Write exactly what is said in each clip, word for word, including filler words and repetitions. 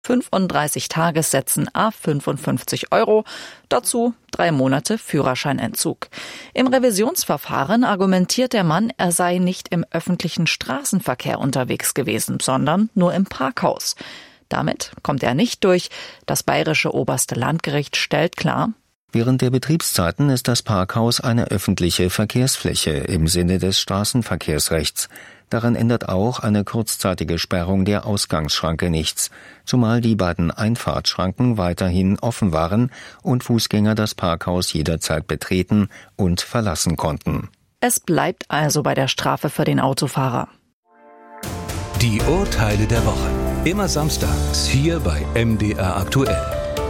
fünfunddreißig Tagessätzen à fünfundfünfzig Euro, dazu drei Monate Führerscheinentzug. Im Revisionsverfahren argumentiert der Mann, er sei nicht im öffentlichen Straßenverkehr unterwegs gewesen, sondern nur im Parkhaus. Damit kommt er nicht durch. Das bayerische oberste Landgericht stellt klar: Während der Betriebszeiten ist das Parkhaus eine öffentliche Verkehrsfläche im Sinne des Straßenverkehrsrechts. Daran ändert auch eine kurzzeitige Sperrung der Ausgangsschranke nichts, zumal die beiden Einfahrtschranken weiterhin offen waren und Fußgänger das Parkhaus jederzeit betreten und verlassen konnten. Es bleibt also bei der Strafe für den Autofahrer. Die Urteile der Woche. Immer samstags hier bei M D R aktuell.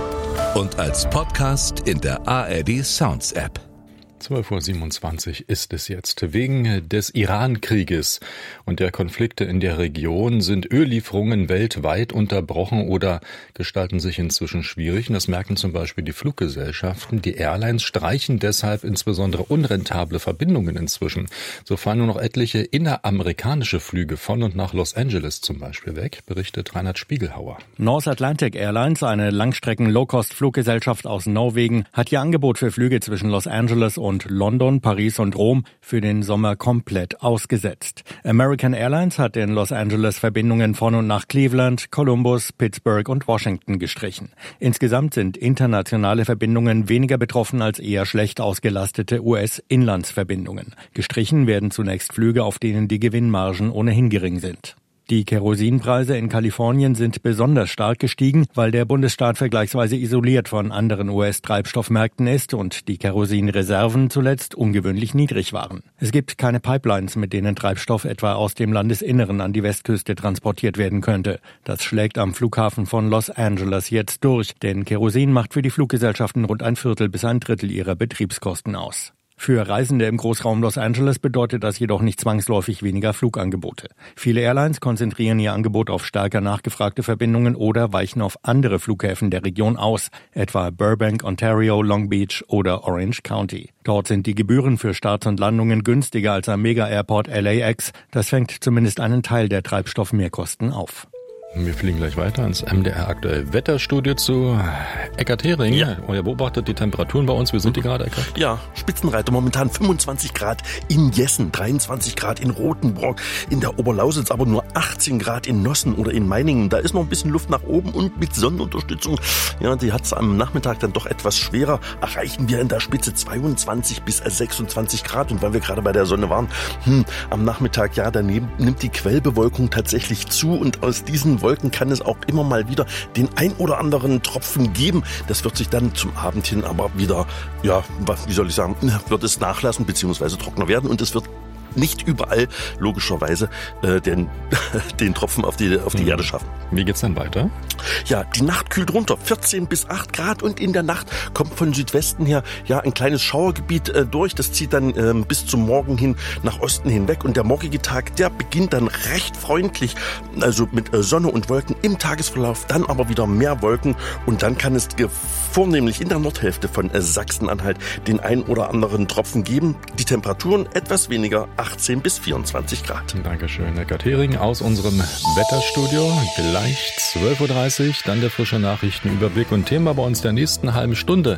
Und als Podcast in der A R D Sounds App. zwölf Uhr siebenundzwanzig ist es jetzt. Wegen des Iran-Krieges und der Konflikte in der Region sind Öllieferungen weltweit unterbrochen oder gestalten sich inzwischen schwierig. Und das merken zum Beispiel die Fluggesellschaften. Die Airlines streichen deshalb insbesondere unrentable Verbindungen inzwischen. So fallen nur noch etliche inneramerikanische Flüge von und nach Los Angeles zum Beispiel weg, berichtet Reinhard Spiegelhauer. North Atlantic Airlines, eine Langstrecken-Low-Cost-Fluggesellschaft aus Norwegen, hat ihr Angebot für Flüge zwischen Los Angeles und und London, Paris und Rom für den Sommer komplett ausgesetzt. American Airlines hat in Los Angeles Verbindungen von und nach Cleveland, Columbus, Pittsburgh und Washington gestrichen. Insgesamt sind internationale Verbindungen weniger betroffen als eher schlecht ausgelastete U S-Inlandsverbindungen. Gestrichen werden zunächst Flüge, auf denen die Gewinnmargen ohnehin gering sind. Die Kerosinpreise in Kalifornien sind besonders stark gestiegen, weil der Bundesstaat vergleichsweise isoliert von anderen U S-Treibstoffmärkten ist und die Kerosinreserven zuletzt ungewöhnlich niedrig waren. Es gibt keine Pipelines, mit denen Treibstoff etwa aus dem Landesinneren an die Westküste transportiert werden könnte. Das schlägt am Flughafen von Los Angeles jetzt durch, denn Kerosin macht für die Fluggesellschaften rund ein Viertel bis ein Drittel ihrer Betriebskosten aus. Für Reisende im Großraum Los Angeles bedeutet das jedoch nicht zwangsläufig weniger Flugangebote. Viele Airlines konzentrieren ihr Angebot auf stärker nachgefragte Verbindungen oder weichen auf andere Flughäfen der Region aus, etwa Burbank, Ontario, Long Beach oder Orange County. Dort sind die Gebühren für Starts und Landungen günstiger als am Mega-Airport L A X. Das fängt zumindest einen Teil der Treibstoffmehrkosten auf. Wir fliegen gleich weiter ins M D R aktuell Wetterstudio zu Eckart Hering. Ja. Und er beobachtet die Temperaturen bei uns. Wie sind die gerade, Eckart? Ja, Spitzenreiter momentan fünfundzwanzig Grad in Jessen, dreiundzwanzig Grad in Rothenburg, in der Oberlausitz aber nur achtzehn Grad in Nossen oder in Meiningen. Da ist noch ein bisschen Luft nach oben und mit Sonnenunterstützung. Ja, die hat es am Nachmittag dann doch etwas schwerer. Erreichen wir in der Spitze zweiundzwanzig bis sechsundzwanzig Grad. Und weil wir gerade bei der Sonne waren, hm, am Nachmittag, ja, daneben nimmt die Quellbewölkung tatsächlich zu und aus diesen Wolken kann es auch immer mal wieder den ein oder anderen Tropfen geben. Das wird sich dann zum Abend hin aber wieder, ja, wie soll ich sagen, wird es nachlassen bzw. trockener werden und es wird nicht überall logischerweise äh, den, den Tropfen auf die, auf die mhm. Erde schaffen. Wie geht's dann weiter? Ja, die Nacht kühlt runter, vierzehn bis acht Grad und in der Nacht kommt von Südwesten her ja ein kleines Schauergebiet äh, durch. Das zieht dann ähm, bis zum Morgen hin nach Osten hinweg und der morgige Tag, der beginnt dann recht freundlich, also mit äh, Sonne und Wolken im Tagesverlauf, dann aber wieder mehr Wolken und dann kann es äh, vornehmlich in der Nordhälfte von äh, Sachsen-Anhalt den ein oder anderen Tropfen geben. Die Temperaturen etwas weniger, achtzehn bis vierundzwanzig Grad. Dankeschön, Eckart Hering aus unserem Wetterstudio. Gleich zwölf Uhr dreißig, dann der frische Nachrichtenüberblick und Thema bei uns der nächsten halben Stunde.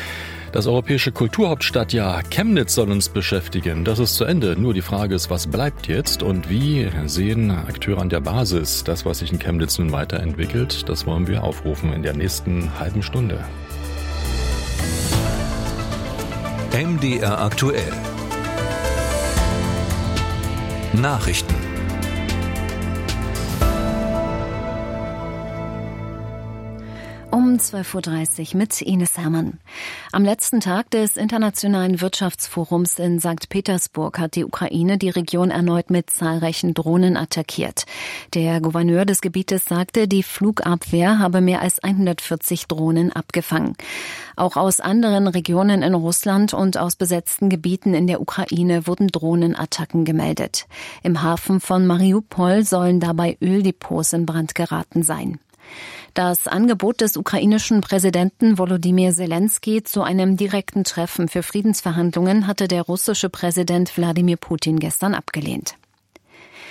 Das europäische Kulturhauptstadtjahr Chemnitz soll uns beschäftigen. Das ist zu Ende. Nur die Frage ist, was bleibt jetzt und wie sehen Akteure an der Basis das, was sich in Chemnitz nun weiterentwickelt? Das wollen wir aufrufen in der nächsten halben Stunde. M D R aktuell. Nachrichten. Um zwölf Uhr dreißig mit Ines Hermann. Am letzten Tag des Internationalen Wirtschaftsforums in Sankt Petersburg hat die Ukraine die Region erneut mit zahlreichen Drohnen attackiert. Der Gouverneur des Gebietes sagte, die Flugabwehr habe mehr als hundertvierzig Drohnen abgefangen. Auch aus anderen Regionen in Russland und aus besetzten Gebieten in der Ukraine wurden Drohnenattacken gemeldet. Im Hafen von Mariupol sollen dabei Öldepots in Brand geraten sein. Das Angebot des ukrainischen Präsidenten Volodymyr Zelensky zu einem direkten Treffen für Friedensverhandlungen hatte der russische Präsident Wladimir Putin gestern abgelehnt.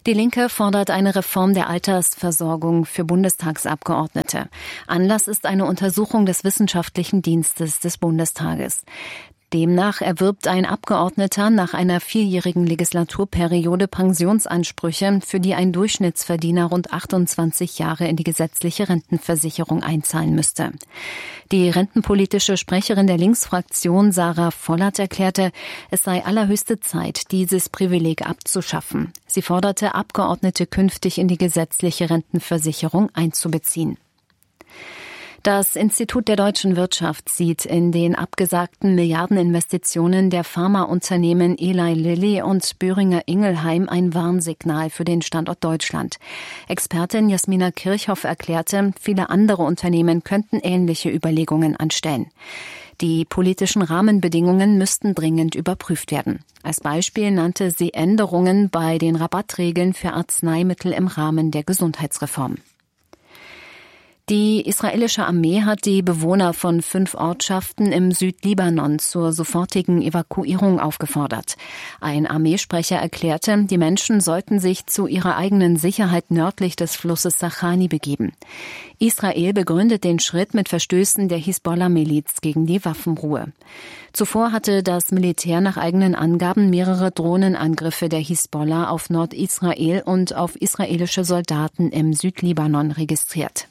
Die Linke fordert eine Reform der Altersversorgung für Bundestagsabgeordnete. Anlass ist eine Untersuchung des Wissenschaftlichen Dienstes des Bundestages. Demnach erwirbt ein Abgeordneter nach einer vierjährigen Legislaturperiode Pensionsansprüche, für die ein Durchschnittsverdiener rund achtundzwanzig Jahre in die gesetzliche Rentenversicherung einzahlen müsste. Die rentenpolitische Sprecherin der Linksfraktion Sarah Vollert erklärte, es sei allerhöchste Zeit, dieses Privileg abzuschaffen. Sie forderte, Abgeordnete künftig in die gesetzliche Rentenversicherung einzubeziehen. Das Institut der deutschen Wirtschaft sieht in den abgesagten Milliardeninvestitionen der Pharmaunternehmen Eli Lilly und Boehringer Ingelheim ein Warnsignal für den Standort Deutschland. Expertin Jasmina Kirchhoff erklärte, viele andere Unternehmen könnten ähnliche Überlegungen anstellen. Die politischen Rahmenbedingungen müssten dringend überprüft werden. Als Beispiel nannte sie Änderungen bei den Rabattregeln für Arzneimittel im Rahmen der Gesundheitsreform. Die israelische Armee hat die Bewohner von fünf Ortschaften im Südlibanon zur sofortigen Evakuierung aufgefordert. Ein Armeesprecher erklärte, die Menschen sollten sich zu ihrer eigenen Sicherheit nördlich des Flusses Sachani begeben. Israel begründet den Schritt mit Verstößen der Hisbollah-Miliz gegen die Waffenruhe. Zuvor hatte das Militär nach eigenen Angaben mehrere Drohnenangriffe der Hisbollah auf Nordisrael und auf israelische Soldaten im Südlibanon registriert.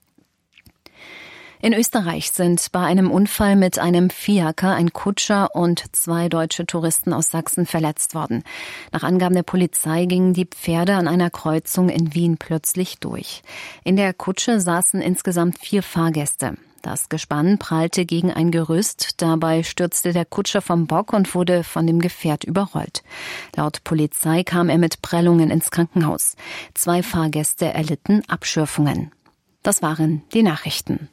In Österreich sind bei einem Unfall mit einem Fiaker ein Kutscher und zwei deutsche Touristen aus Sachsen verletzt worden. Nach Angaben der Polizei gingen die Pferde an einer Kreuzung in Wien plötzlich durch. In der Kutsche saßen insgesamt vier Fahrgäste. Das Gespann prallte gegen ein Gerüst, dabei stürzte der Kutscher vom Bock und wurde von dem Gefährt überrollt. Laut Polizei kam er mit Prellungen ins Krankenhaus. Zwei Fahrgäste erlitten Abschürfungen. Das waren die Nachrichten.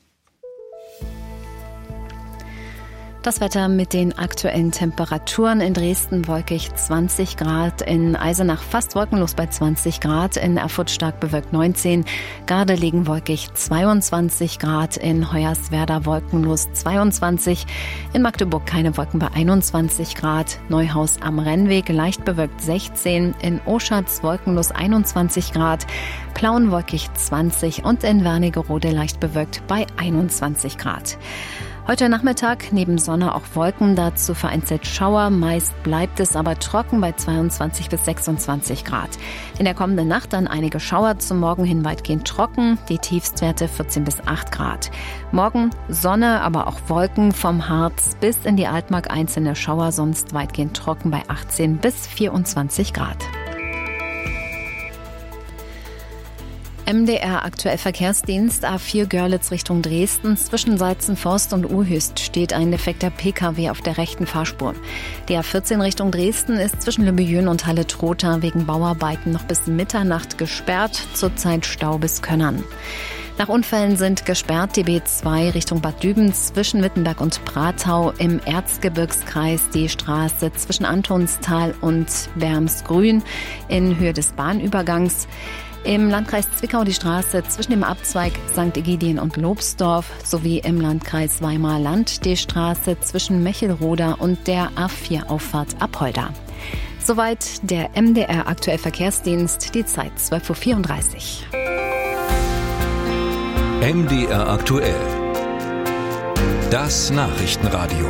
Das Wetter mit den aktuellen Temperaturen: in Dresden wolkig zwanzig Grad, in Eisenach fast wolkenlos bei zwanzig Grad, in Erfurt stark bewölkt neunzehn, Gardelegen wolkig zweiundzwanzig Grad, in Hoyerswerda wolkenlos zweiundzwanzig, in Magdeburg keine Wolken bei einundzwanzig Grad, Neuhaus am Rennweg leicht bewölkt sechzehn, in Oschatz wolkenlos einundzwanzig Grad, Plauen wolkig zwanzig und in Wernigerode leicht bewölkt bei einundzwanzig Grad. Heute Nachmittag neben Sonne auch Wolken, dazu vereinzelt Schauer. Meist bleibt es aber trocken bei zweiundzwanzig bis sechsundzwanzig Grad. In der kommenden Nacht dann einige Schauer, zum Morgen hin weitgehend trocken, die Tiefstwerte vierzehn bis acht Grad. Morgen Sonne, aber auch Wolken, vom Harz bis in die Altmark einzelne Schauer, sonst weitgehend trocken bei achtzehn bis vierundzwanzig Grad. M D R aktuell Verkehrsdienst A vier Görlitz Richtung Dresden. Zwischen Seizenforst und Uhüst steht ein defekter P K W auf der rechten Fahrspur. Die A vierzehn Richtung Dresden ist zwischen Lübbejün und Halle-Trotha wegen Bauarbeiten noch bis Mitternacht gesperrt. Zurzeit Stau bis Könnern. Nach Unfällen sind gesperrt die B zwei Richtung Bad Düben zwischen Wittenberg und Pratau, im Erzgebirgskreis die Straße zwischen Antonstal und Wermsgrün in Höhe des Bahnübergangs. Im Landkreis Zwickau die Straße zwischen dem Abzweig Sankt Egidien und Lobsdorf sowie im Landkreis Weimar-Land die Straße zwischen Mechelroda und der A vier Auffahrt Apolda. Soweit der M D R aktuell Verkehrsdienst, die Zeit zwölf Uhr vierunddreißig. M D R aktuell. Das Nachrichtenradio.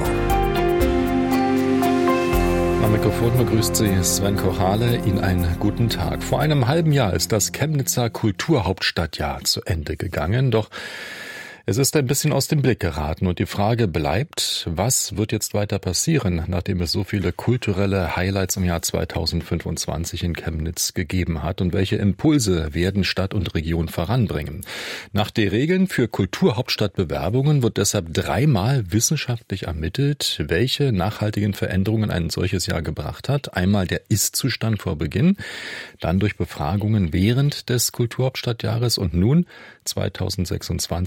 Am Mikrofon begrüßt Sie Sven Kochale. Ihnen einen guten Tag. Vor einem halben Jahr ist das Chemnitzer Kulturhauptstadtjahr zu Ende gegangen. Doch es ist ein bisschen aus dem Blick geraten und die Frage bleibt, was wird jetzt weiter passieren, nachdem es so viele kulturelle Highlights im Jahr zweitausendfünfundzwanzig in Chemnitz gegeben hat, und welche Impulse werden Stadt und Region voranbringen. Nach den Regeln für Kulturhauptstadtbewerbungen wird deshalb dreimal wissenschaftlich ermittelt, welche nachhaltigen Veränderungen ein solches Jahr gebracht hat. Einmal der Ist-Zustand vor Beginn, dann durch Befragungen während des Kulturhauptstadtjahres und nun zweitausendsechsundzwanzig nach Bleiburg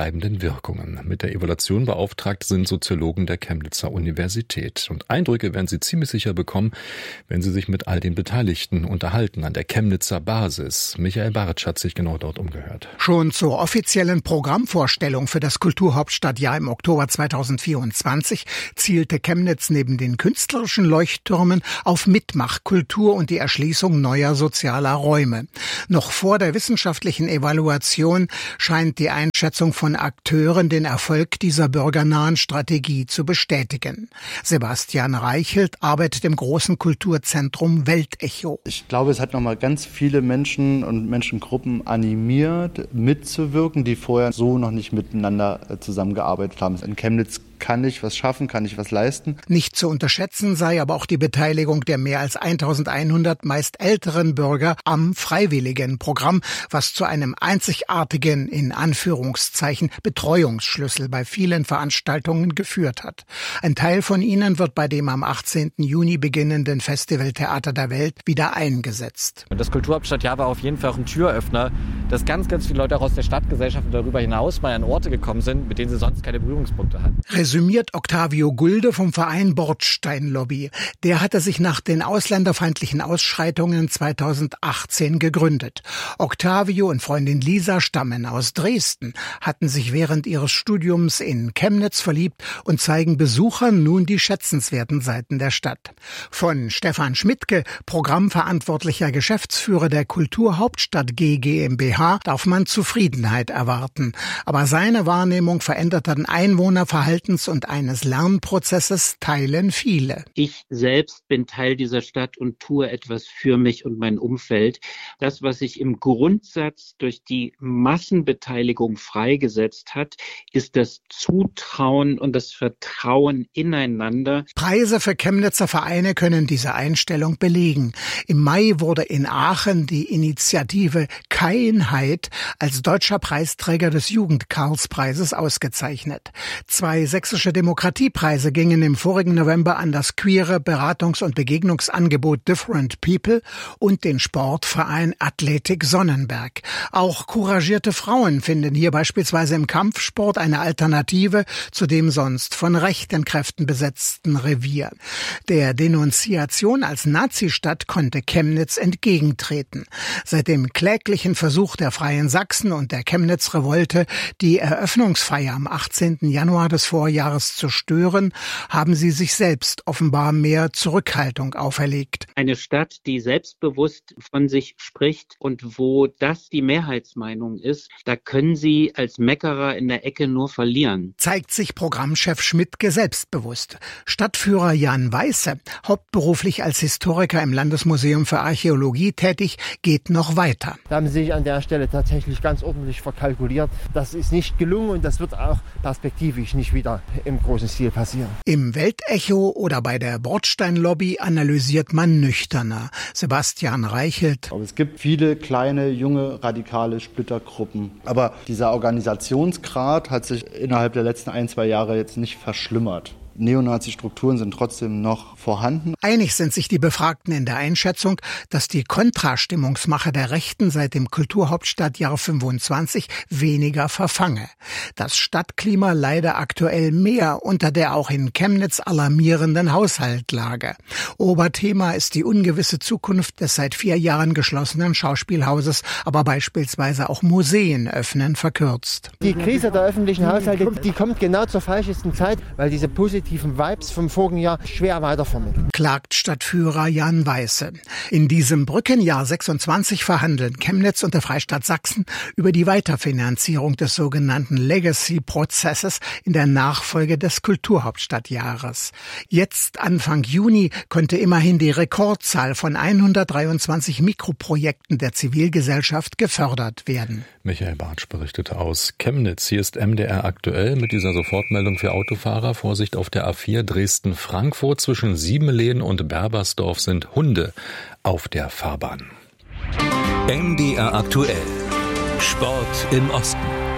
bleibenden Wirkungen. Mit der Evaluation beauftragt sind Soziologen der Chemnitzer Universität. Und Eindrücke werden Sie ziemlich sicher bekommen, wenn Sie sich mit all den Beteiligten unterhalten an der Chemnitzer Basis. Michael Bartsch hat sich genau dort umgehört. Schon zur offiziellen Programmvorstellung für das Kulturhauptstadtjahr im Oktober zweitausendvierundzwanzig zielte Chemnitz neben den künstlerischen Leuchttürmen auf Mitmachkultur und die Erschließung neuer sozialer Räume. Noch vor der wissenschaftlichen Evaluation scheint die Einschätzung von Akteuren den Erfolg dieser bürgernahen Strategie zu bestätigen. Sebastian Reichelt arbeitet im großen Kulturzentrum Weltecho. Ich glaube, es hat nochmal ganz viele Menschen und Menschengruppen animiert, mitzuwirken, die vorher so noch nicht miteinander zusammengearbeitet haben. In Chemnitz kann ich was schaffen, kann ich was leisten. Nicht zu unterschätzen sei aber auch die Beteiligung der mehr als eintausendeinhundert meist älteren Bürger am Freiwilligenprogramm, was zu einem einzigartigen, in Anführungszeichen, Betreuungsschlüssel bei vielen Veranstaltungen geführt hat. Ein Teil von ihnen wird bei dem am achtzehnten Juni beginnenden Festival Theater der Welt wieder eingesetzt. Das Kulturhauptstadtjahr war auf jeden Fall auch ein Türöffner, dass ganz, ganz viele Leute auch aus der Stadtgesellschaft und darüber hinaus mal an Orte gekommen sind, mit denen sie sonst keine Berührungspunkte hatten. Resümiert Octavio Gulde vom Verein Bordstein-Lobby. Der hatte sich nach den ausländerfeindlichen Ausschreitungen zweitausendachtzehn gegründet. Octavio und Freundin Lisa stammen aus Dresden, hatten sich während ihres Studiums in Chemnitz verliebt und zeigen Besuchern nun die schätzenswerten Seiten der Stadt. Von Stefan Schmidtke, programmverantwortlicher Geschäftsführer der Kulturhauptstadt G GmbH, darf man Zufriedenheit erwarten. Aber seine Wahrnehmung veränderten Einwohnerverhaltens und eines Lernprozesses teilen viele. Ich selbst bin Teil dieser Stadt und tue etwas für mich und mein Umfeld. Das, was sich im Grundsatz durch die Massenbeteiligung freigesetzt hat, ist das Zutrauen und das Vertrauen ineinander. Preise für Chemnitzer Vereine können diese Einstellung belegen. Im Mai wurde in Aachen die Initiative Keinheit als deutscher Preisträger des Jugend-Karls-Preises ausgezeichnet. Zwei sächsische Demokratiepreise gingen im vorigen November an das queere Beratungs- und Begegnungsangebot Different People und den Sportverein Athletik Sonnenberg. Auch couragierte Frauen finden hier beispielsweise im Kampfsport eine Alternative zu dem sonst von rechten Kräften besetzten Revier. Der Denunziation als Nazistadt konnte Chemnitz entgegentreten. Seit dem kläglichen Versuch der Freien Sachsen und der Chemnitz-Revolte, die Eröffnungsfeier am achtzehnten Januar des Vorjahres zu stören, haben sie sich selbst offenbar mehr Zurückhaltung auferlegt. Eine Stadt, die selbstbewusst von sich spricht und wo das die Mehrheitsmeinung ist, da können sie als Meckerer in der Ecke nur verlieren. Zeigt sich Programmchef Schmidtke selbstbewusst. Stadtführer Jan Weiße, hauptberuflich als Historiker im Landesmuseum für Archäologie tätig, geht noch weiter. Da haben sie sich an der Stelle tatsächlich ganz ordentlich verkalkuliert. Das ist nicht gelungen und das wird auch perspektivisch nicht wieder im großen Stil passieren. Im Weltecho oder bei der Bordstein-Lobby analysiert man nüchterner. Sebastian Reichelt. Aber es gibt viele kleine, junge, radikale Splittergruppen. Aber dieser Organisationsgrad hat sich innerhalb der letzten ein, zwei Jahre jetzt nicht verschlimmert. Neonazi-Strukturen sind trotzdem noch vorhanden. Einig sind sich die Befragten in der Einschätzung, dass die Kontrastimmungsmache der Rechten seit dem Kulturhauptstadtjahr fünfundzwanzig weniger verfange. Das Stadtklima leide aktuell mehr unter der auch in Chemnitz alarmierenden Haushaltlage. Oberthema ist die ungewisse Zukunft des seit vier Jahren geschlossenen Schauspielhauses, aber beispielsweise auch Museen öffnen verkürzt. Die Krise der öffentlichen Haushalte, die kommt genau zur falschesten Zeit, weil diese positive Vibes vom vorigen Jahr schwer weitervermitteln. Klagt Stadtführer Jan Weiße. In diesem Brückenjahr sechsundzwanzig verhandeln Chemnitz und der Freistaat Sachsen über die Weiterfinanzierung des sogenannten Legacy-Prozesses in der Nachfolge des Kulturhauptstadtjahres. Jetzt Anfang Juni konnte immerhin die Rekordzahl von hundertdreiundzwanzig Mikroprojekten der Zivilgesellschaft gefördert werden. Michael Bartsch berichtete aus Chemnitz. Hier ist M D R aktuell mit dieser Sofortmeldung für Autofahrer. Vorsicht auf der A vier Dresden-Frankfurt. Zwischen Siebenlehn und Berbersdorf sind Hunde auf der Fahrbahn. M D R aktuell. Sport im Osten.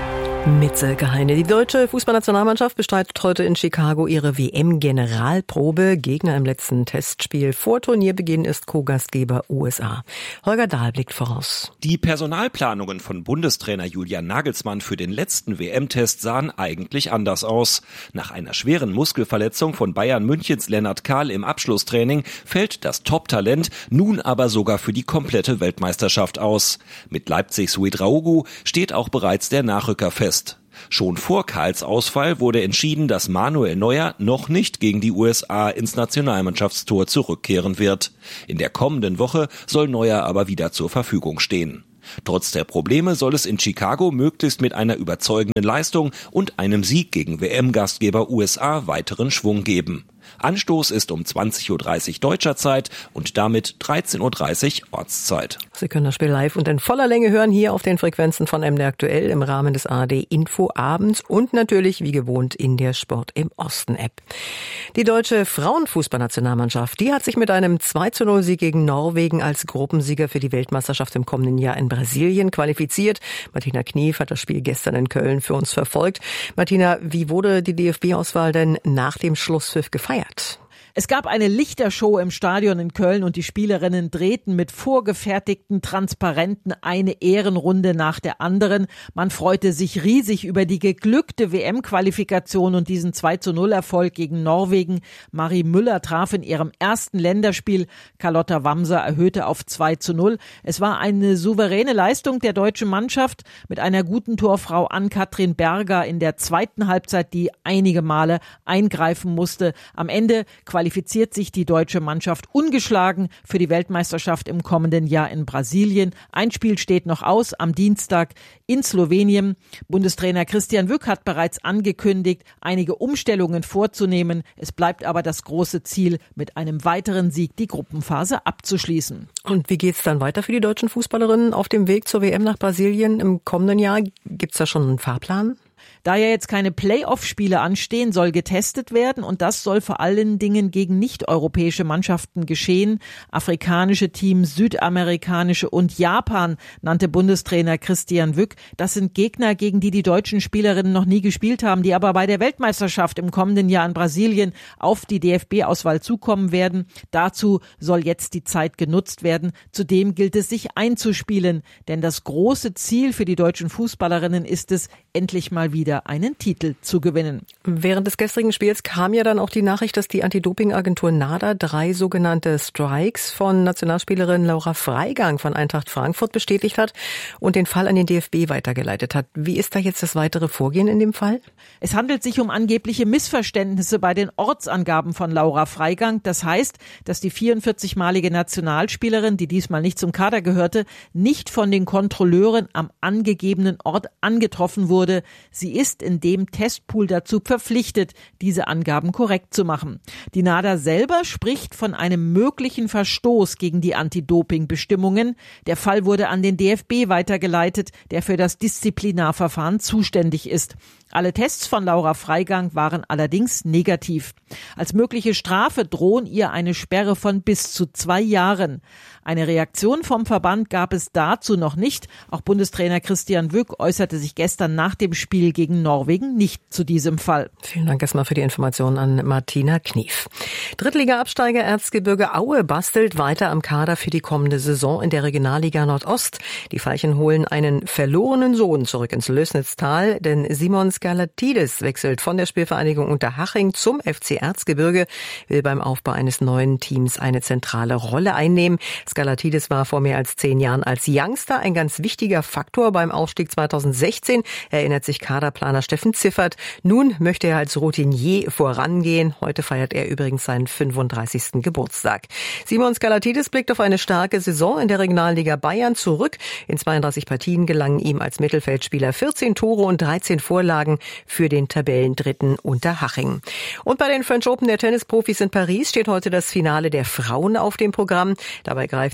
Mit Silke Heine. Die deutsche Fußballnationalmannschaft bestreitet heute in Chicago ihre W M-Generalprobe. Gegner im letzten Testspiel vor Turnierbeginn ist Co-Gastgeber U S A. Holger Dahl blickt voraus. Die Personalplanungen von Bundestrainer Julian Nagelsmann für den letzten W M-Test sahen eigentlich anders aus. Nach einer schweren Muskelverletzung von Bayern Münchens Lennart Kahl im Abschlusstraining fällt das Top-Talent nun aber sogar für die komplette Weltmeisterschaft aus. Mit Leipzigs Ouedraogo steht auch bereits der Nachrücker fest. Schon vor Kahls Ausfall wurde entschieden, dass Manuel Neuer noch nicht gegen die U S A ins Nationalmannschaftstor zurückkehren wird. In der kommenden Woche soll Neuer aber wieder zur Verfügung stehen. Trotz der Probleme soll es in Chicago möglichst mit einer überzeugenden Leistung und einem Sieg gegen W M-Gastgeber U S A weiteren Schwung geben. Anstoß ist um zwanzig Uhr dreißig deutscher Zeit und damit dreizehn Uhr dreißig Ortszeit. Sie können das Spiel live und in voller Länge hören hier auf den Frequenzen von M D R Aktuell im Rahmen des A R D Info abends und natürlich wie gewohnt in der Sport im Osten App. Die deutsche Frauenfußballnationalmannschaft, die hat sich mit einem zwei zu null Sieg gegen Norwegen als Gruppensieger für die Weltmeisterschaft im kommenden Jahr in Brasilien qualifiziert. Martina Knief hat das Spiel gestern in Köln für uns verfolgt. Martina, wie wurde die D F B-Auswahl denn nach dem Schlusspfiff gefeiert? Es gab eine Lichtershow im Stadion in Köln und die Spielerinnen drehten mit vorgefertigten Transparenten eine Ehrenrunde nach der anderen. Man freute sich riesig über die geglückte W M-Qualifikation und diesen zwei zu null Erfolg gegen Norwegen. Marie Müller traf in ihrem ersten Länderspiel. Carlotta Wamser erhöhte auf zwei zu null. Es war eine souveräne Leistung der deutschen Mannschaft mit einer guten Torfrau Ann-Kathrin Berger in der zweiten Halbzeit, die einige Male eingreifen musste. Am Ende qualifiziert sich die deutsche Mannschaft ungeschlagen für die Weltmeisterschaft im kommenden Jahr in Brasilien. Ein Spiel steht noch aus am Dienstag in Slowenien. Bundestrainer Christian Wück hat bereits angekündigt, einige Umstellungen vorzunehmen. Es bleibt aber das große Ziel, mit einem weiteren Sieg die Gruppenphase abzuschließen. Und wie geht's dann weiter für die deutschen Fußballerinnen auf dem Weg zur W M nach Brasilien im kommenden Jahr? Gibt's da schon einen Fahrplan? Da ja jetzt keine Playoff-Spiele anstehen, soll getestet werden und das soll vor allen Dingen gegen nicht-europäische Mannschaften geschehen. Afrikanische Teams, südamerikanische und Japan nannte Bundestrainer Christian Wück. Das sind Gegner, gegen die die deutschen Spielerinnen noch nie gespielt haben, die aber bei der Weltmeisterschaft im kommenden Jahr in Brasilien auf die D F B-Auswahl zukommen werden. Dazu soll jetzt die Zeit genutzt werden. Zudem gilt es, sich einzuspielen, denn das große Ziel für die deutschen Fußballerinnen ist es, endlich mal wieder einen Titel zu gewinnen. Während des gestrigen Spiels kam ja dann auch die Nachricht, dass die Anti-Doping-Agentur NADA drei sogenannte Strikes von Nationalspielerin Laura Freigang von Eintracht Frankfurt bestätigt hat und den Fall an den D F B weitergeleitet hat. Wie ist da jetzt das weitere Vorgehen in dem Fall? Es handelt sich um angebliche Missverständnisse bei den Ortsangaben von Laura Freigang. Das heißt, dass die vierundvierzigmalige Nationalspielerin, die diesmal nicht zum Kader gehörte, nicht von den Kontrolleuren am angegebenen Ort angetroffen wurde. Sie ist in dem Testpool dazu verpflichtet, diese Angaben korrekt zu machen. Die NADA selber spricht von einem möglichen Verstoß gegen die Anti-Doping-Bestimmungen. Der Fall wurde an den D F B weitergeleitet, der für das Disziplinarverfahren zuständig ist. Alle Tests von Laura Freigang waren allerdings negativ. Als mögliche Strafe drohen ihr eine Sperre von bis zu zwei Jahren. Eine Reaktion vom Verband gab es dazu noch nicht. Auch Bundestrainer Christian Wück äußerte sich gestern nach dem Spiel gegen Norwegen nicht zu diesem Fall. Vielen Dank erstmal für die Informationen an Martina Knief. Drittliga-Absteiger Erzgebirge Aue bastelt weiter am Kader für die kommende Saison in der Regionalliga Nordost. Die Veilchen holen einen verlorenen Sohn zurück ins Lößnitztal, denn Simon Skalatidis wechselt von der Spielvereinigung Unterhaching zum F C Erzgebirge, will beim Aufbau eines neuen Teams eine zentrale Rolle einnehmen. Skalatidis war vor mehr als zehn Jahren als Youngster ein ganz wichtiger Faktor beim Aufstieg zweitausendsechzehn, erinnert sich Kaderplaner Steffen Ziffert. Nun möchte er als Routinier vorangehen. Heute feiert er übrigens seinen fünfunddreißigsten Geburtstag. Simon Skalatidis blickt auf eine starke Saison in der Regionalliga Bayern zurück. In zweiunddreißig Partien gelangen ihm als Mittelfeldspieler vierzehn Tore und dreizehn Vorlagen für den Tabellendritten Unterhaching. Und bei den French Open der Tennisprofis in Paris steht heute das Finale der Frauen auf dem Programm. Dabei greift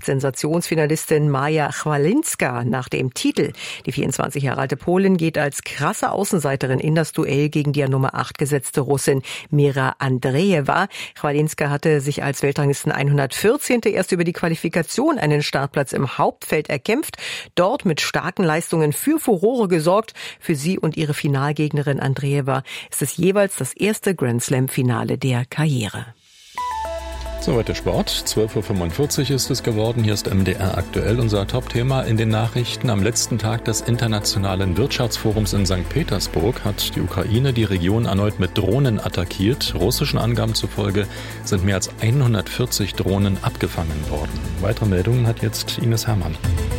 Sensationsfinalistin Maja Chwalinska nach dem Titel. Die vierundzwanzig Jahre alte Polin geht als krasse Außenseiterin in das Duell gegen die an Nummer acht gesetzte Russin Mira Andreeva. Chwalinska hatte sich als Weltranglisten hundertvierzehnte erst über die Qualifikation einen Startplatz im Hauptfeld erkämpft, dort mit starken Leistungen für Furore gesorgt. Für sie und ihre Finalgegnerin Andreeva ist es jeweils das erste Grand-Slam-Finale der Karriere. Soweit der Sport. zwölf Uhr fünfundvierzig ist es geworden. Hier ist M D R aktuell unser Top-Thema in den Nachrichten. Am letzten Tag des Internationalen Wirtschaftsforums in Sankt Petersburg hat die Ukraine die Region erneut mit Drohnen attackiert. Russischen Angaben zufolge sind mehr als hundertvierzig Drohnen abgefangen worden. Weitere Meldungen hat jetzt Ines Hermann.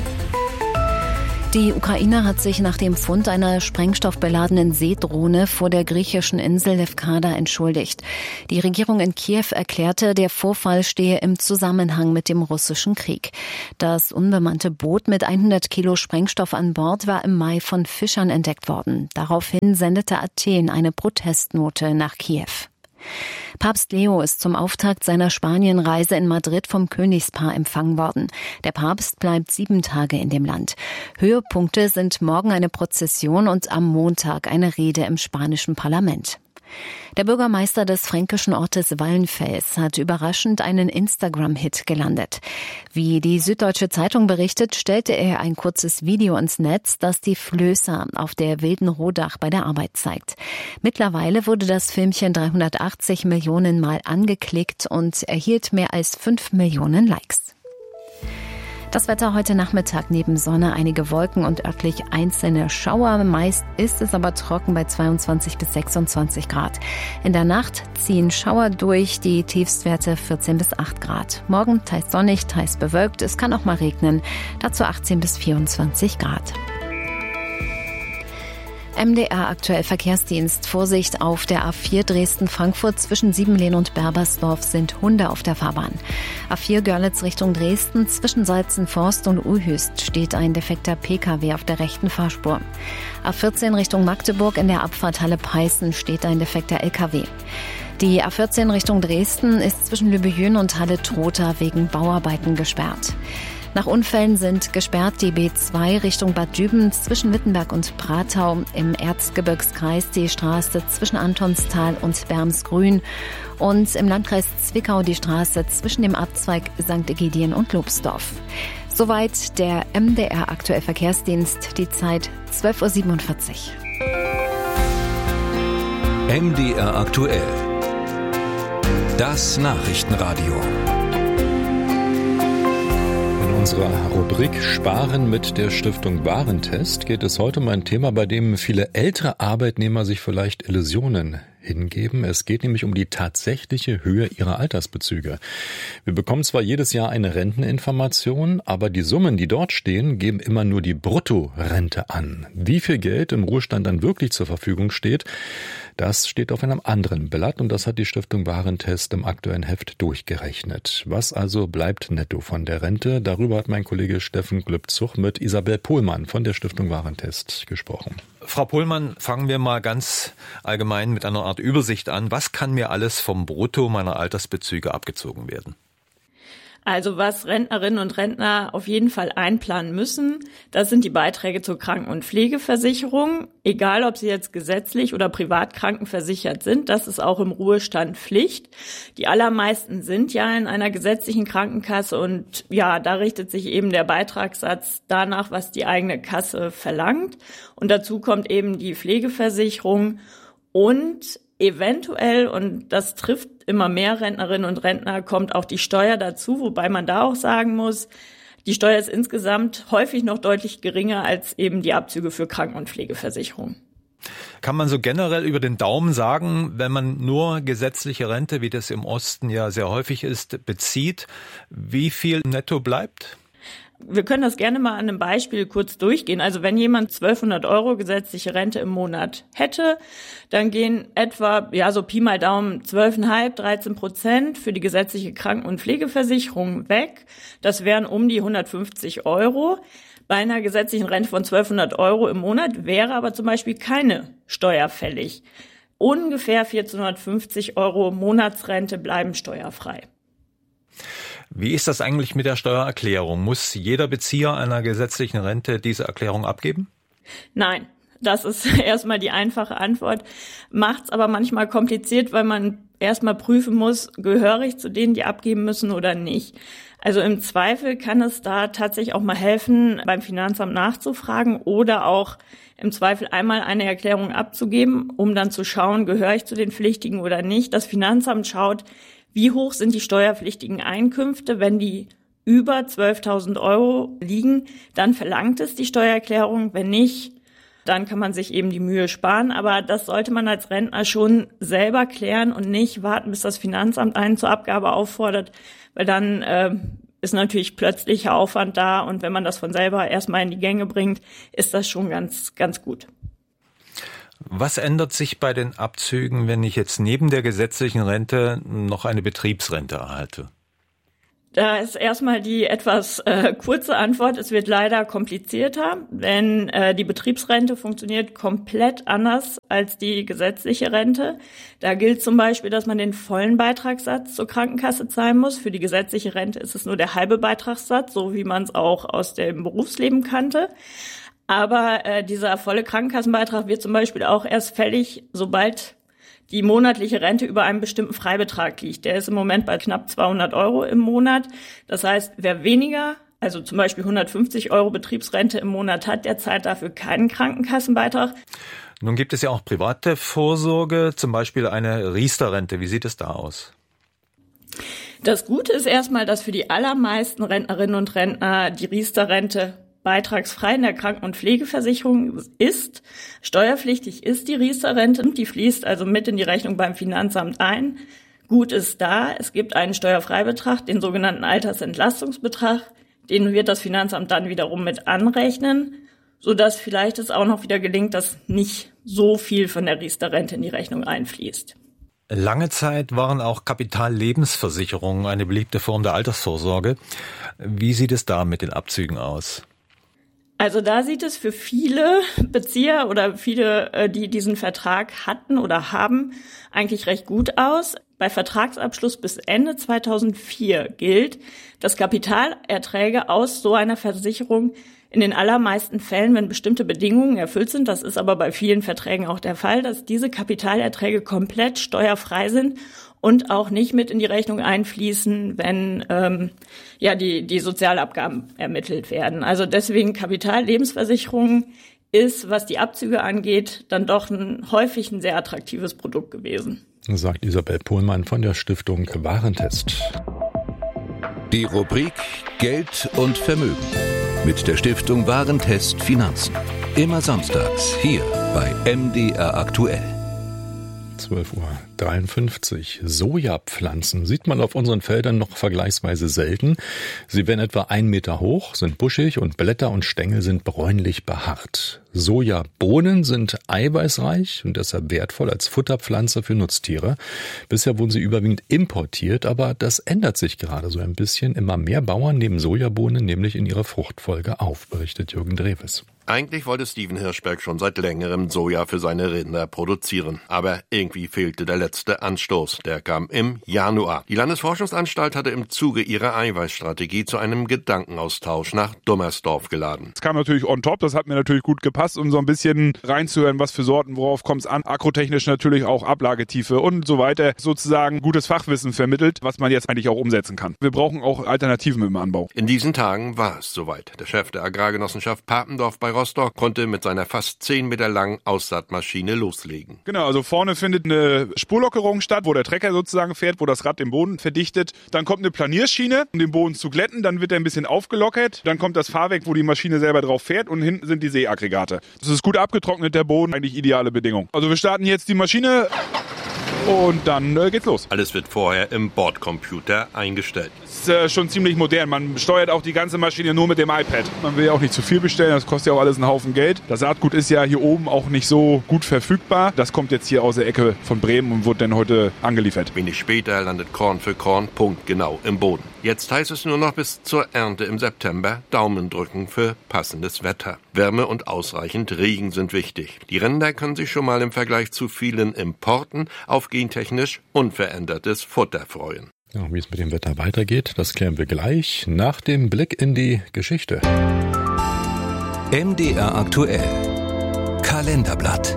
Die Ukraine hat sich nach dem Fund einer sprengstoffbeladenen Seedrohne vor der griechischen Insel Lefkada entschuldigt. Die Regierung in Kiew erklärte, der Vorfall stehe im Zusammenhang mit dem russischen Krieg. Das unbemannte Boot mit hundert Kilo Sprengstoff an Bord war im Mai von Fischern entdeckt worden. Daraufhin sendete Athen eine Protestnote nach Kiew. Papst Leo ist zum Auftakt seiner Spanienreise in Madrid vom Königspaar empfangen worden. Der Papst bleibt sieben Tage in dem Land. Höhepunkte sind morgen eine Prozession und am Montag eine Rede im spanischen Parlament. Der Bürgermeister des fränkischen Ortes Wallenfels hat überraschend einen Instagram-Hit gelandet. Wie die Süddeutsche Zeitung berichtet, stellte er ein kurzes Video ins Netz, das die Flößer auf der wilden Rodach bei der Arbeit zeigt. Mittlerweile wurde das Filmchen dreihundertachtzig Millionen Mal angeklickt und erhielt mehr als fünf Millionen Likes. Das Wetter heute Nachmittag: neben Sonne einige Wolken und örtlich einzelne Schauer. Meist ist es aber trocken bei zweiundzwanzig bis sechsundzwanzig Grad. In der Nacht ziehen Schauer durch, die Tiefstwerte vierzehn bis acht Grad. Morgen teils sonnig, teils bewölkt. Es kann auch mal regnen. Dazu achtzehn bis vierundzwanzig Grad. M D R aktuell Verkehrsdienst. Vorsicht auf der A vier Dresden-Frankfurt zwischen Siebenlehn und Berbersdorf sind Hunde auf der Fahrbahn. A vier Görlitz Richtung Dresden zwischen Salzenforst und Uhüst steht ein defekter P K W auf der rechten Fahrspur. A vierzehn Richtung Magdeburg in der Abfahrt Halle-Peißen steht ein defekter L K W. Die A vierzehn Richtung Dresden ist zwischen Lübejün und Halle-Trotha wegen Bauarbeiten gesperrt. Nach Unfällen sind gesperrt die B zwei Richtung Bad Düben zwischen Wittenberg und Pratau, im Erzgebirgskreis die Straße zwischen Antonstal und Bermsgrün und im Landkreis Zwickau die Straße zwischen dem Abzweig Sankt Egidien und Lobsdorf. Soweit der M D R aktuell Verkehrsdienst, die Zeit zwölf Uhr siebenundvierzig. M D R aktuell. Das Nachrichtenradio. In unserer Rubrik Sparen mit der Stiftung Warentest geht es heute um ein Thema, bei dem viele ältere Arbeitnehmer sich vielleicht Illusionen hingeben. Es geht nämlich um die tatsächliche Höhe ihrer Altersbezüge. Wir bekommen zwar jedes Jahr eine Renteninformation, aber die Summen, die dort stehen, geben immer nur die Bruttorente an. Wie viel Geld im Ruhestand dann wirklich zur Verfügung steht, das steht auf einem anderen Blatt und das hat die Stiftung Warentest im aktuellen Heft durchgerechnet. Was also bleibt netto von der Rente? Darüber hat mein Kollege Steffen Glübzuch mit Isabel Pohlmann von der Stiftung Warentest gesprochen. Frau Pohlmann, fangen wir mal ganz allgemein mit einer Art Übersicht an. Was kann mir alles vom Brutto meiner Altersbezüge abgezogen werden? Also was Rentnerinnen und Rentner auf jeden Fall einplanen müssen, das sind die Beiträge zur Kranken- und Pflegeversicherung. Egal, ob sie jetzt gesetzlich oder privat krankenversichert sind, das ist auch im Ruhestand Pflicht. Die allermeisten sind ja in einer gesetzlichen Krankenkasse und ja, da richtet sich eben der Beitragssatz danach, was die eigene Kasse verlangt. Und dazu kommt eben die Pflegeversicherung und eventuell, und das trifft immer mehr Rentnerinnen und Rentner, kommt auch die Steuer dazu, wobei man da auch sagen muss, die Steuer ist insgesamt häufig noch deutlich geringer als eben die Abzüge für Kranken- und Pflegeversicherung. Kann man so generell über den Daumen sagen, wenn man nur gesetzliche Rente, wie das im Osten ja sehr häufig ist, bezieht, wie viel netto bleibt? Wir können das gerne mal an einem Beispiel kurz durchgehen. Also wenn jemand zwölfhundert Euro gesetzliche Rente im Monat hätte, dann gehen etwa, ja so Pi mal Daumen, zwölf Komma fünf, dreizehn Prozent für die gesetzliche Kranken- und Pflegeversicherung weg. Das wären um die hundertfünfzig Euro. Bei einer gesetzlichen Rente von zwölfhundert Euro im Monat wäre aber zum Beispiel keine Steuer fällig. Ungefähr vierzehnhundertfünfzig Euro Monatsrente bleiben steuerfrei. Wie ist das eigentlich mit der Steuererklärung? Muss jeder Bezieher einer gesetzlichen Rente diese Erklärung abgeben? Nein. Das ist erstmal die einfache Antwort, macht's aber manchmal kompliziert, weil man erstmal prüfen muss, gehöre ich zu denen, die abgeben müssen oder nicht. Also im Zweifel kann es da tatsächlich auch mal helfen, beim Finanzamt nachzufragen oder auch im Zweifel einmal eine Erklärung abzugeben, um dann zu schauen, gehöre ich zu den Pflichtigen oder nicht. Das Finanzamt schaut, wie hoch sind die steuerpflichtigen Einkünfte. Wenn die über zwölftausend Euro liegen, dann verlangt es die Steuererklärung. Wenn nicht, dann kann man sich eben die Mühe sparen. Aber das sollte man als Rentner schon selber klären und nicht warten, bis das Finanzamt einen zur Abgabe auffordert, weil dann äh, ist natürlich plötzlicher Aufwand da. Und wenn man das von selber erstmal in die Gänge bringt, ist das schon ganz, ganz gut. Was ändert sich bei den Abzügen, wenn ich jetzt neben der gesetzlichen Rente noch eine Betriebsrente erhalte? Da ist erstmal die etwas äh, kurze Antwort. Es wird leider komplizierter, denn äh, die Betriebsrente funktioniert komplett anders als die gesetzliche Rente. Da gilt zum Beispiel, dass man den vollen Beitragssatz zur Krankenkasse zahlen muss. Für die gesetzliche Rente ist es nur der halbe Beitragssatz, so wie man es auch aus dem Berufsleben kannte. Aber äh, dieser volle Krankenkassenbeitrag wird zum Beispiel auch erst fällig, sobald die monatliche Rente über einem bestimmten Freibetrag liegt. Der ist im Moment bei knapp zweihundert Euro im Monat. Das heißt, wer weniger, also zum Beispiel hundertfünfzig Euro Betriebsrente im Monat hat, der zahlt dafür keinen Krankenkassenbeitrag. Nun gibt es ja auch private Vorsorge, zum Beispiel eine Riester-Rente. Wie sieht es da aus? Das Gute ist erstmal, dass für die allermeisten Rentnerinnen und Rentner die Riester-Rente beitragsfrei in der Kranken- und Pflegeversicherung ist. Steuerpflichtig ist die Riester-Rente, die fließt also mit in die Rechnung beim Finanzamt ein. Gut ist da, es gibt einen Steuerfreibetrag, den sogenannten Altersentlastungsbetrag, den wird das Finanzamt dann wiederum mit anrechnen, sodass vielleicht es auch noch wieder gelingt, dass nicht so viel von der Riester-Rente in die Rechnung einfließt. Lange Zeit waren auch Kapitallebensversicherungen eine beliebte Form der Altersvorsorge. Wie sieht es da mit den Abzügen aus? Also da sieht es für viele Bezieher oder viele, die diesen Vertrag hatten oder haben, eigentlich recht gut aus. Bei Vertragsabschluss bis Ende zweitausendvier gilt, dass Kapitalerträge aus so einer Versicherung in den allermeisten Fällen, wenn bestimmte Bedingungen erfüllt sind, das ist aber bei vielen Verträgen auch der Fall, dass diese Kapitalerträge komplett steuerfrei sind und auch nicht mit in die Rechnung einfließen, wenn ähm, ja die die Sozialabgaben ermittelt werden. Also deswegen Kapitallebensversicherung ist, was die Abzüge angeht, dann doch ein, häufig ein sehr attraktives Produkt gewesen. Sagt Isabel Pohlmann von der Stiftung Warentest. Die Rubrik Geld und Vermögen mit der Stiftung Warentest Finanzen. Immer samstags hier bei M D R aktuell. zwölf Uhr dreiundfünfzig. Sojapflanzen sieht man auf unseren Feldern noch vergleichsweise selten. Sie werden etwa ein Meter hoch, sind buschig und Blätter und Stängel sind bräunlich behaart. Sojabohnen sind eiweißreich und deshalb wertvoll als Futterpflanze für Nutztiere. Bisher wurden sie überwiegend importiert, aber das ändert sich gerade so ein bisschen. Immer mehr Bauern nehmen Sojabohnen nämlich in ihrer Fruchtfolge auf, berichtet Jürgen Dreves. Eigentlich wollte Steven Hirschberg schon seit längerem Soja für seine Rinder produzieren. Aber irgendwie fehlte der letzte Anstoß. Der kam im Januar. Die Landesforschungsanstalt hatte im Zuge ihrer Eiweißstrategie zu einem Gedankenaustausch nach Dummersdorf geladen. Es kam natürlich on top, das hat mir natürlich gut gepasst, um so ein bisschen reinzuhören, was für Sorten, worauf kommt es an. Agrotechnisch natürlich auch Ablagetiefe und so weiter. Sozusagen gutes Fachwissen vermittelt, was man jetzt eigentlich auch umsetzen kann. Wir brauchen auch Alternativen im Anbau. In diesen Tagen war es soweit. Der Chef der Agrargenossenschaft Papendorf bei Rostock konnte mit seiner fast zehn Meter langen Aussaatmaschine loslegen. Genau, also vorne findet eine Spurlockerung statt, wo der Trecker sozusagen fährt, wo das Rad den Boden verdichtet. Dann kommt eine Planierschiene, um den Boden zu glätten. Dann wird er ein bisschen aufgelockert. Dann kommt das Fahrwerk, wo die Maschine selber drauf fährt. Und hinten sind die Seeaggregate. Das ist gut abgetrocknet, der Boden. Eigentlich ideale Bedingung. Also wir starten jetzt die Maschine. Und dann äh, geht's los. Alles wird vorher im Bordcomputer eingestellt. Das ist äh, schon ziemlich modern. Man steuert auch die ganze Maschine nur mit dem iPad. Man will ja auch nicht zu viel bestellen, das kostet ja auch alles einen Haufen Geld. Das Saatgut ist ja hier oben auch nicht so gut verfügbar. Das kommt jetzt hier aus der Ecke von Bremen und wird dann heute angeliefert. Wenig später landet Korn für Korn punktgenau im Boden. Jetzt heißt es nur noch bis zur Ernte im September Daumen drücken für passendes Wetter. Wärme und ausreichend Regen sind wichtig. Die Rinder können sich schon mal im Vergleich zu vielen Importen auf gentechnisch unverändertes Futter freuen. Ja, wie es mit dem Wetter weitergeht, das klären wir gleich nach dem Blick in die Geschichte. M D R aktuell. Kalenderblatt.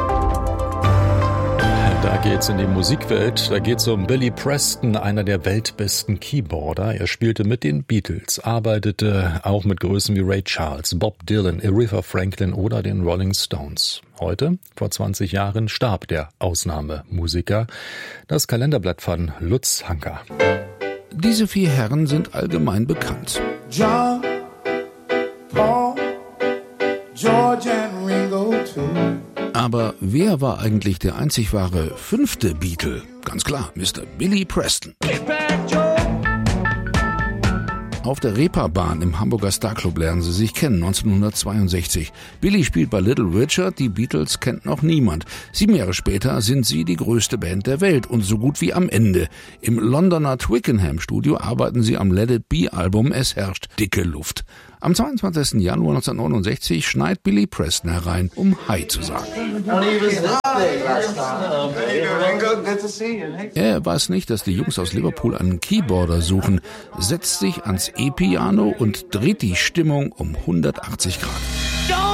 Da geht's in die Musikwelt. Da geht's um Billy Preston, einer der weltbesten Keyboarder. Er spielte mit den Beatles, arbeitete auch mit Größen wie Ray Charles, Bob Dylan, Aretha Franklin oder den Rolling Stones. Heute, vor zwanzig Jahren, starb der Ausnahmemusiker. Das Kalenderblatt von Lutz Hanker. Diese vier Herren sind allgemein bekannt. John, Paul, George and Ringo too. Aber wer war eigentlich der einzig wahre fünfte Beatle? Ganz klar, Mister Billy Preston. Auf der Reeperbahn im Hamburger Starclub lernen sie sich kennen, neunzehnhundertzweiundsechzig. Billy spielt bei Little Richard, die Beatles kennt noch niemand. Sieben Jahre später sind sie die größte Band der Welt und so gut wie am Ende. Im Londoner Twickenham-Studio arbeiten sie am Let It Be-Album Es herrscht dicke Luft. Am zweiundzwanzigsten Januar neunzehnhundertneunundsechzig schneit Billy Preston herein, um Hi zu sagen. Er weiß nicht, dass die Jungs aus Liverpool einen Keyboarder suchen, setzt sich ans E-Piano und dreht die Stimmung um hundertachtzig Grad.